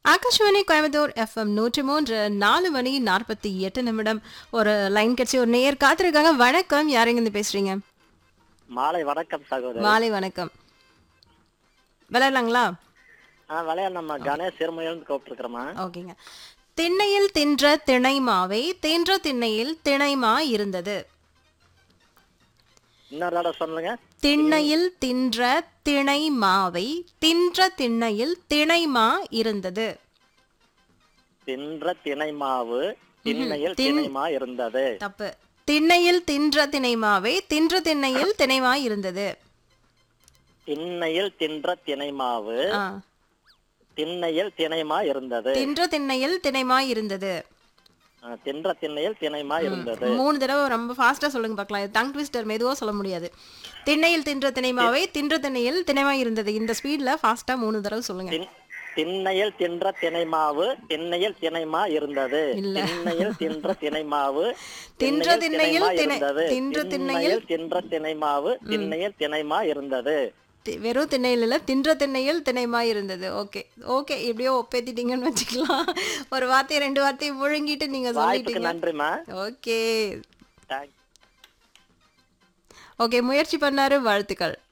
Akashvani Coimbatore FM 103 4 மணி 48 நிமிடம். ஒரு line கட்சி ஒரு நேயர் காத்திருக்காங்க. வணக்கம், யாரெங்க இருந்து பேசுறீங்க? மாலை வணக்கம் சகோதரி. மாலை வணக்கம். விளையாடலாங்களா? விளையாடலாமா? கணேஷ் சிறுமையிலிருந்து கூப்பிட்டுருக்கிறோமா? ஓகேங்க. திண்ணையில் தின்ற திணை மாவை தின்ற திண்ணையில் திணைமா இருந்தது. இன்னொரு தடவை சொல்லுங்க. திண்ணையில் தின்ற திணை மாவை தின்ற திண்ணையில் திணைமா இருந்தது. தின்ற திணை மாவு திண்ணையில் திணைமா இருந்தது. தப்பு. திண்ணையில் தின்ற திணை மாவை தின்ற திண்ணையில் திணைமா இருந்தது. திண்ணையில் தின்ற திணை மாவு ஆ. திண்ணையில் திணைமா இருந்தது. தின்ற திண்ணையில் திணைமா இருந்தது. தின்ற திண்ணையில் திணைமா இருந்தது. 3 தடவை ரொம்ப ஃபாஸ்டா சொல்லுங்க பார்க்கலாம். இது டங் ட்விஸ்டர், மெதுவா சொல்ல முடியாது. திண்ணையில் தின்ற திணைமாவை தின்ற திண்ணையில் திணைமா இருந்தது. இந்த ஸ்பீட்ல ஃபாஸ்டா 3 தடவை சொல்லுங்க. திண்ணையில் தின்ற திணை மாவு திண்ணையில் திணைமா இருந்தது. திண்ணையில் தின்ற திணை மாவு தின்ற திண்ணையில் இருந்தது. தின்ற திண்ணையில் தின்ற திணை மாவு திண்ணையில் திணைமா இருந்தது. வெறும் திண்ணையில் இல்ல, தின்ற திண்ணையில் திணைமா இருந்தது. ஓகே ஓகே, எப்படியோ ஒப்பேத்திட்டீங்கன்னு வச்சுக்கலாம். ஒரு வார்த்தையை 2 வார்த்தையை முழுங்கிட்டு நீங்க சொல்லிட்டீங்க. நன்றிமா. ஓகே ஓகே, முயற்சி பண்ணாரு, வாழ்த்துக்கள்.